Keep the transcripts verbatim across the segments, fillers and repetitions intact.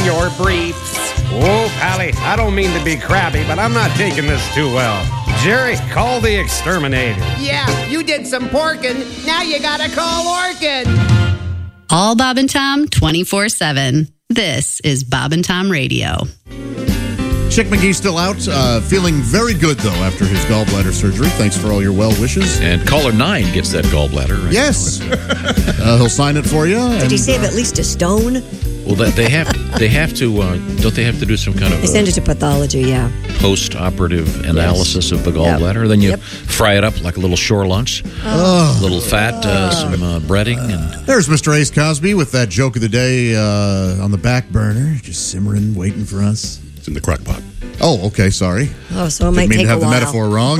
your briefs. Oh, Pally, I don't mean to be crabby, but I'm not taking this too well. Jerry, call the exterminator. Yeah, you did some porking. Now you gotta call Orkin. All Bob and Tom, twenty-four seven. This is Bob and Tom Radio. Chick McGee's still out, uh, feeling very good, though, after his gallbladder surgery. Thanks for all your well wishes. And caller nine gets that gallbladder. Right yes. uh, he'll sign it for you. Did and, he save uh, at least a stone? Well, they, they have they have to, uh, don't they have to do some kind of They send it to pathology, yeah. post-operative analysis Yes. of the gallbladder? Yep. Then you Yep. fry it up like a little shore lunch. Oh. A little fat, uh, some uh, breading. and There's Mister Ace Cosby with that joke of the day uh, on the back burner, just simmering, waiting for us. It's in the crock pot. Oh, okay, sorry. Oh, so it Didn't might mean take to have a the while. metaphor wrong.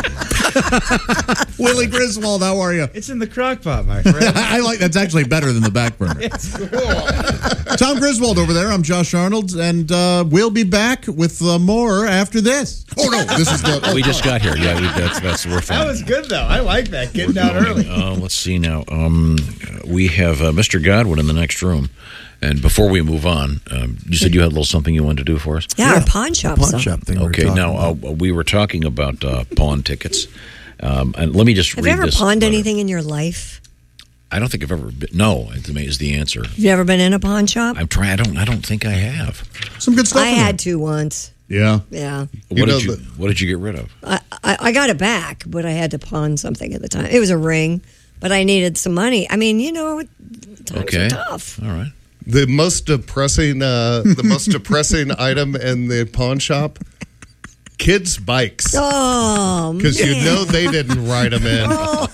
Willie Griswold, how are you? It's in the crock pot, my friend. I like that's actually better than the back burner. It's cool. Tom Griswold over there. I'm Josh Arnold, and uh, we'll be back with uh, more after this. Oh no, this is the. Oh, we just got here. Yeah, we, that's that's we're fine. That was good, though. I like that. Getting out early. Uh, let's see now. Um, we have uh, Mister Godwin in the next room. And before we move on, um, you said you had a little something you wanted to do for us? Yeah, our pawn shop. Pawn so. shop thing. Okay, we were now uh, about. we were talking about uh, pawn tickets. Um, and let me just Have read you ever this pawned letter. anything in your life? I don't think I've ever been. No, is the answer. Have you ever been in a pawn shop? I'm trying. I don't. I don't think I have. some good stuff. I in had there. to once. Yeah. Yeah. What You did know you? the- What did you get rid of? I, I, I got it back, but I had to pawn something at the time. It was a ring, but I needed some money. I mean, you know, times Okay. are tough. All right. The most depressing, uh, the most depressing item in the pawn shop: kids' bikes, Oh, because you man. know they didn't write them in.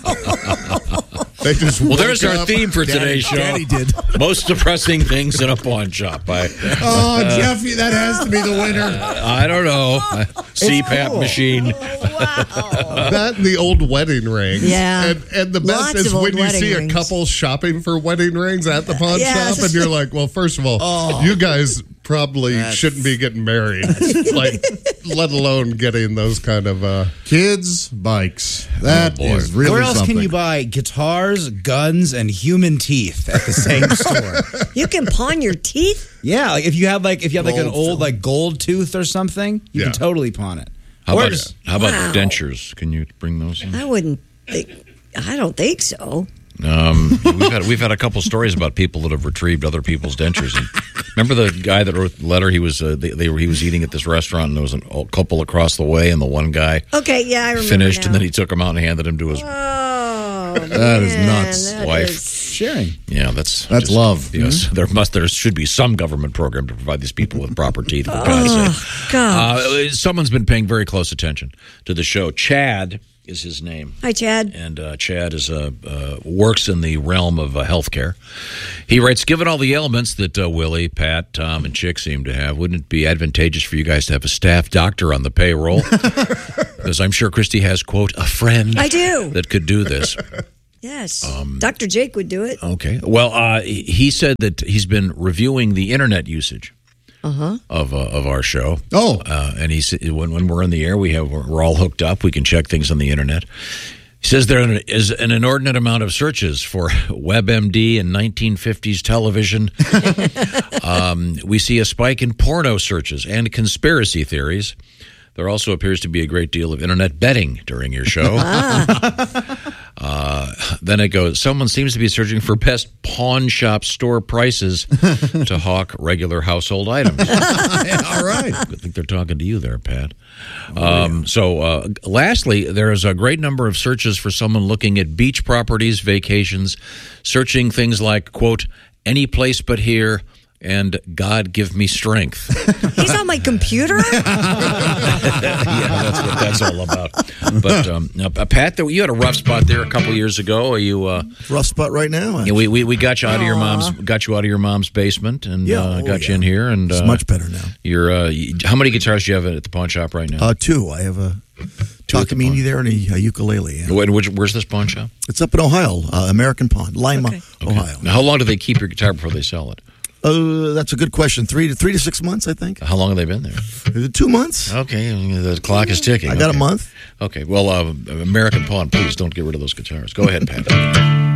They just Well, woke there's our up. theme for today's show. Daddy did. Most depressing things in a pawn shop. I, Oh, Jeffy, that has to be the winner. I don't know. C PAP machine. That and the old wedding rings. Yeah. And, and the best Lots is of old when you wedding see rings. a couple shopping for wedding rings at the pawn Yes. shop, and you're like, well, first of all, you guys probably shouldn't be getting married, like, let alone getting those kind of. Uh, Kids' bikes. That Oh, boy. is really Where else something. can you buy guitars, guns, and human teeth at the same store? You can pawn your teeth? Yeah, like if you have like if you have like an Gold old film. like gold tooth or something, you Yeah. can totally pawn it. How Or about just- how about Wow. dentures? Can you bring those in? I wouldn't think. I don't think so. Um, we've had we've had a couple stories about people that have retrieved other people's dentures. And remember the guy that wrote the letter? He was uh, they, they were he was eating at this restaurant, and there was an, a couple across the way, and the one guy Okay, yeah, I remember. finished, now. and then he took them out and handed them to his. Oh, That is man, nuts. that Wife. is- sharing. Yeah, that's That's love. Yes, there must there should be some government program to provide these people with proper teeth. For God's sake. Oh, God. Uh, someone's been paying very close attention to the show. Chad is his name. Hi, Chad. And uh, Chad is uh, uh, works in the realm of uh, healthcare. He writes, given all the ailments that uh, Willie, Pat, Tom, and Chick seem to have, wouldn't it be advantageous for you guys to have a staff doctor on the payroll? Because I'm sure Christy has, quote, a friend I do. that could do this. Yes. Um, Doctor Jake would do it. Okay. Well, uh, he he said that he's been reviewing the internet usage Uh-huh. of uh, of our show. Oh. Uh, and he said when when we're in the air, we have we're, we're all hooked up. We can check things on the internet. He says there is an inordinate amount of searches for WebMD and nineteen fifties television. um, we see a spike in porno searches and conspiracy theories. There also appears to be a great deal of internet betting during your show. Uh, then it goes, someone seems to be searching for best pawn shop store prices to hawk regular household items. All right. I think they're talking to you there, Pat. Um, so, uh, lastly, there is a great number of searches for someone looking at beach properties, vacations, searching things like, quote, any place but here, and God give me strength. He's on my computer? Yeah, that's what that's all about. But um, now, uh, Pat, you had a rough spot there a couple years ago. Are you? Uh, Rough spot right now. yeah, we, we we got you out of your mom's got you out of your mom's basement and Yeah, uh, oh, got you yeah. in here. And It's uh, much better now. You're uh, you- how many guitars do you have at the pawn shop right now? Uh, two. I have a Takamine there and a, a ukulele. Yeah. Wait, which, where's this pawn shop? It's up in Ohio, uh, American Pawn, Lima, Okay. Ohio. Now, how long do they keep your guitar before they sell it? Uh, that's a good question. Three to three to six months, I think. How long have they been there? Uh, Two months. Okay, the clock is ticking. I got Okay. a month. Okay, well, uh, American Pawn, please don't get rid of those guitars. Go ahead, Pat.